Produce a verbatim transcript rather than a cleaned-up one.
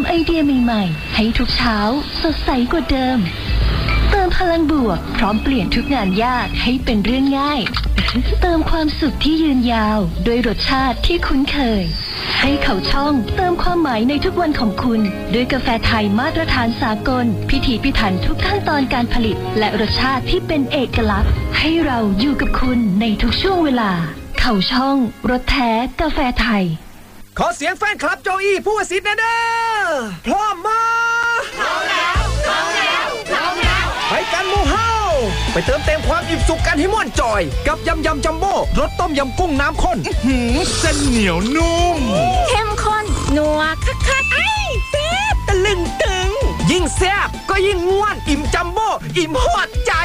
ไอเดียใหม่ๆให้ทุกเช้าสดใสกว่าเดิมเติมพลังบวกพร้อมเปลี่ยนทุกงานยากให้เป็นเรื่องง่ายเติมความสุขที่ยืนยาวด้วยรสชาติที่คุ้นเคยให้เขาช่องเติมความหมายในทุกวันของคุณด้วยกาแฟไทยมาตรฐานสากลพิถีพิถันทุกขั้นตอนการผลิตและรสชาติที่เป็นเอกลักษณ์ให้เราอยู่กับคุณในทุกช่วงเวลาเขาช่องรสแท้กาแฟไทยขอเสียงแฟนคลับโจอี้ผู้วสิทธิ์นะเด้อพร้อมมาพร้อมแล้วพร้อมแล้วพร้อมแล้วไปกันหมู่เฮาไปเติมเต็มความอิ่มสุขกันให้ม่วนจอยกับยำยำจัมโบ้รสต้มยำกุ้งน้ำข้นหืมเส้นเหนียวนุ่มเข้มข้นนัวคักๆไอ้แซ่บตะลึงตึงยิ่งแซ่บก็ยิ่งม่วนอิ่มจัมโบ้อิ่มฮอดใจ